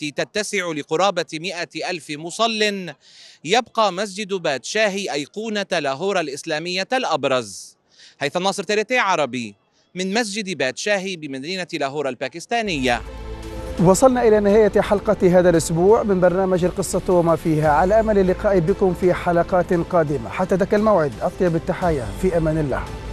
والتي تتسع لقرابة 100,000 مصل، يبقى مسجد باتشاهي أيقونة لاهور الإسلامية الأبرز. هيثم ناصر، تريتي عربي، من مسجد باتشاهي بمدينة لاهور الباكستانية. وصلنا إلى نهاية حلقة هذا الأسبوع من برنامج القصة وما فيها، على أمل اللقاء بكم في حلقات قادمة. حتى ذاك الموعد، أطيب التحايا، في أمان الله.